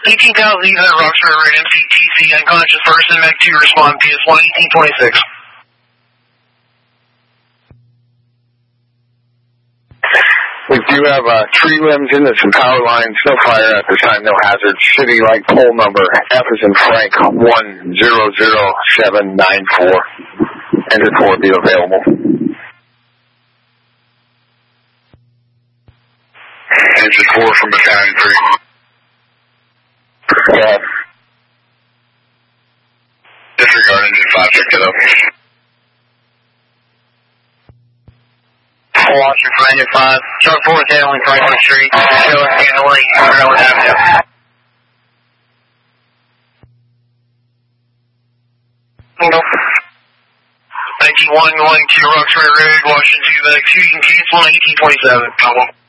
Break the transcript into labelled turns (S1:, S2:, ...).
S1: 18,000 even at Roxbury Road, MCTC, unconscious person, MAC 2, respond, PS1, 1826.
S2: We do have tree limbs in this and power lines, no fire at this time, no hazard. City light pole number F as in Frank 100794. Engine 4 be available. Engine 4 from Battalion 3. Disregard engine 5, check it up.
S1: Watching for engine 5. Truck 4 is handling Franklin Street. Show us handling Maryland Avenue. 19-1 going to Roxbury Road, Washington 2, back 2, you can cancel on 1827.